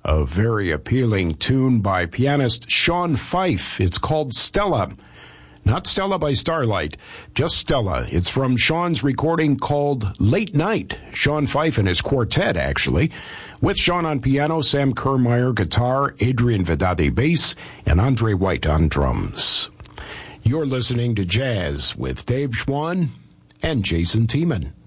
a very appealing tune by pianist Sean Fife. It's called Stella. Not Stella by Starlight, just Stella. It's from Sean's recording called Late Night. Sean Fife and his quartet, actually. With Sean on piano, Sam Kermeyer guitar, Adrian Vedade bass, and Andre White on drums. You're listening to Jazz with Dave Schwann and Jason Tiemann.